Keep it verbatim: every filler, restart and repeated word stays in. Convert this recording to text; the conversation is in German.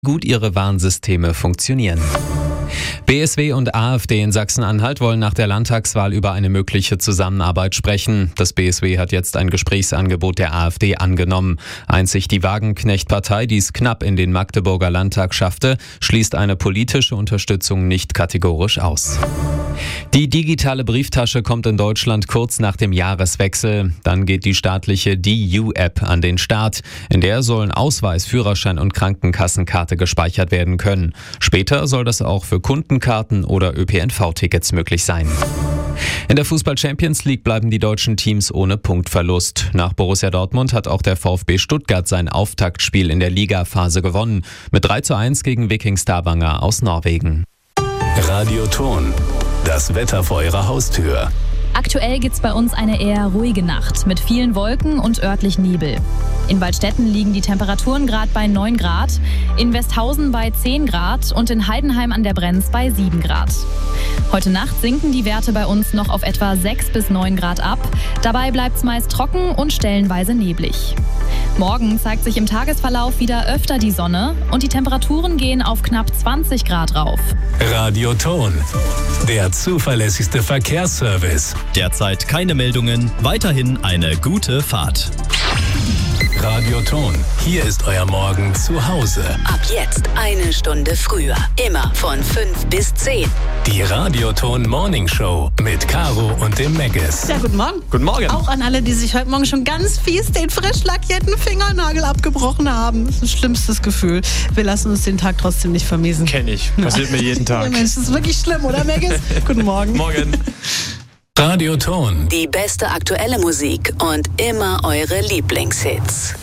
gut ihre Warnsysteme funktionieren. B S W und AfD in Sachsen-Anhalt wollen nach der Landtagswahl über eine mögliche Zusammenarbeit sprechen. Das B S W hat jetzt ein Gesprächsangebot der AfD angenommen. Einzig die Wagenknecht-Partei, die es knapp in den Magdeburger Landtag schaffte, schließt eine politische Unterstützung nicht kategorisch aus. Die digitale Brieftasche kommt in Deutschland kurz nach dem Jahreswechsel. Dann geht die staatliche D U-App an den Start. In der sollen Ausweis, Führerschein und Krankenkassenkarte gespeichert werden können. Später soll das auch für Kundenkarten oder Ö P N V-Tickets möglich sein. In der Fußball-Champions League bleiben die deutschen Teams ohne Punktverlust. Nach Borussia Dortmund hat auch der VfB Stuttgart sein Auftaktspiel in der Ligaphase gewonnen. Mit drei zu eins gegen Viking Stavanger aus Norwegen. Radioton. Das Wetter vor Ihrer Haustür. Aktuell gibt's bei uns eine eher ruhige Nacht mit vielen Wolken und örtlich Nebel. In Waldstätten liegen die Temperaturen gerade bei neun Grad, in Westhausen bei zehn Grad und in Heidenheim an der Brenz bei sieben Grad. Heute Nacht sinken die Werte bei uns noch auf etwa sechs bis neun Grad ab. Dabei bleibt's meist trocken und stellenweise neblig. Morgen zeigt sich im Tagesverlauf wieder öfter die Sonne und die Temperaturen gehen auf knapp zwanzig Grad rauf. Radioton, der zuverlässigste Verkehrsservice. Derzeit keine Meldungen, weiterhin eine gute Fahrt. Radioton, hier ist euer Morgen zu Hause. Ab jetzt eine Stunde früher, immer von fünf bis zehn. Die Radioton Morning Show mit Caro und dem Meggis. Ja, guten Morgen. Guten Morgen. Auch an alle, die sich heute Morgen schon ganz fies den frisch lackierten Fingernagel abgebrochen haben. Das ist ein schlimmstes Gefühl. Wir lassen uns den Tag trotzdem nicht vermiesen. Kenn ich. Passiert mir jeden Tag. Ja, Mensch, das ist wirklich schlimm, oder Meggis? Guten Morgen. Morgen. Radioton. Die beste aktuelle Musik und immer eure Lieblingshits.